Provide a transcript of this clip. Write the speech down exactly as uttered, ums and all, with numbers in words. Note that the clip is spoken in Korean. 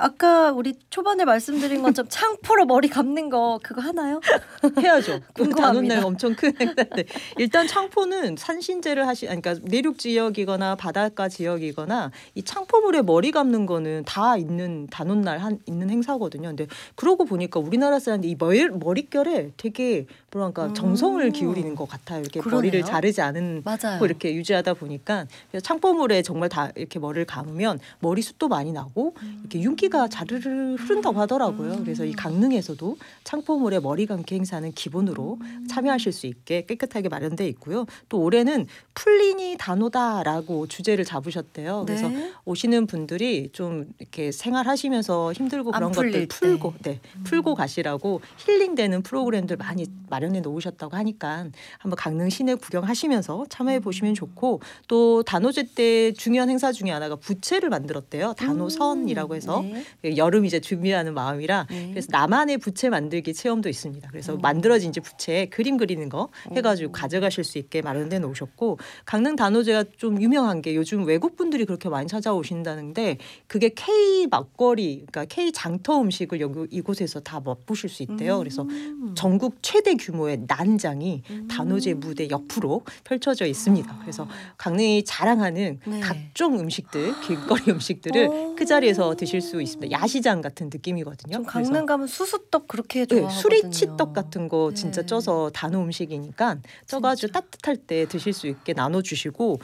아까 우리 초반에 말씀드린 것처럼 창포로 머리 감는 거 그거 하나요? 해야죠. 궁금합니다. 단오날 엄청 큰 행사인데 일단 창포는 산신제를 하시, 아니, 그러니까 내륙 지역이거나 바닷가 지역이거나 이 창포물에 머리 감는 거는 다 있는 단오날 한 있는 행사거든요. 근데 그러고 보니까 우리나라 사람들이 이 머리, 머릿결에 되게 뭐랄까 정성을 음. 기울이는 것 같아요. 이렇게 그러네요. 머리를 자르지 않은 맞아요. 거 이렇게 유지하다 보니까 그래서 창포물에 정말 다 이렇게 머리를 감으면 머리숱도 많이 나고 이렇게 윤기가 자르르 흐른다고 하더라고요. 그래서 이 강릉에서도 창포물에 머리 감기 행사는 기본으로 참여하실 수 있게 깨끗하게 마련돼 있고요. 또 올해는 풀리니 단오다라고 주제를 잡으셨대요. 그래서 네. 오시는 분들이 좀 이렇게 생활하시면서 힘들고 안 그런 풀릴 것들 풀고 때. 네, 풀고 가시라고 힐링되는 프로그램들 많이 마련해 놓으셨다고 하니까 한번 강릉 시내 구경하시면서 참여해 보시면 좋고 또 단오제 때 중요한 행사 중에 하나가 부채를 만들었대요. 단오선이라고 해서 네. 여름 이제 준비하는 마음이라 네. 그래서 나만의 부채 만들기 체험도 있습니다. 그래서 어. 만들어진 이제 부채에 그림 그리는 거 해가지고 오. 가져가실 수 있게 마련해 놓으셨고 강릉 단오제가 좀 유명한 게 요즘 외국 분들이 그렇게 많이 찾아오신다는데 그게 K 막걸리, 그러니까 K 장터 음식을 여기 이곳에서 다 맛보실 수 있대요. 그래서 음. 전국 최대 규모의 난장이 음. 단오제 무대 옆으로 펼쳐져 있습니다. 그래서 강릉이 자랑하는 네. 각종 음식들, 길거리 음식들을 오. 그 자리에서 드실 수 있습니다. 야시장 같은 느낌이거든요. 좀 그래서 강릉 가면 수수떡 그렇게 네, 좋아하거든요. 수리치떡 같은 거 진짜 네. 쪄서 단오 음식이니까 쪄가지고 진짜. 따뜻할 때 드실 수 있게 나눠주시고